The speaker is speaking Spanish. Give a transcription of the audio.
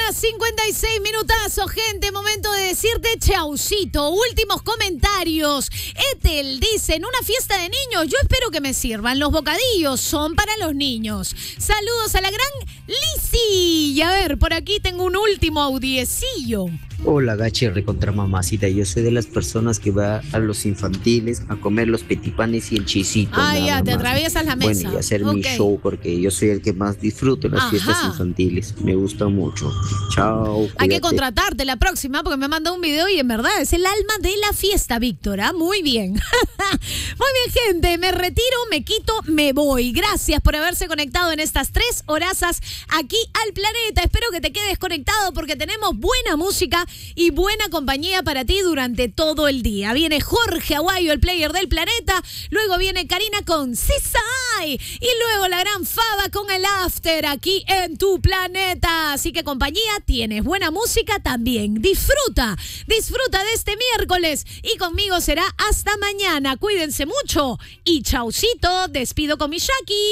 8:56, gente. Momento de decirte chaucito. Últimos comentarios. Ethel dice, en una fiesta de niños, yo espero que me sirvan. Los bocadillos son para los niños. Saludos a la gran Lizzy. Y a ver, por aquí tengo un último audiecillo. Hola, Gachi, recontra mamacita. Yo soy de las personas que va a los infantiles a comer los petipanes y el chisito. Ah, ya, te más. atraviesas la mesa. Bueno, y hacer mi show porque yo soy el que más disfruto en las fiestas infantiles. Me gusta mucho. Chao. Cuídate. Hay que contratarte la próxima porque me mandó un video y en verdad es el alma de la fiesta, Víctor. Muy bien. Muy bien, gente. Me retiro, me quito, me voy. Gracias por haberse conectado en estas 3 horazas aquí al planeta. Espero que te quedes conectado porque tenemos buena música y buena compañía para ti durante todo el día. Viene Jorge Aguayo, el player del planeta. Luego viene Karina con Sisai. Y luego la gran Faba con el after aquí en tu planeta. Así que compañía tienes, buena música también. Disfruta de este miércoles. Y conmigo será hasta mañana. Cuídense mucho. Y chaucito, despido con mi Shaki.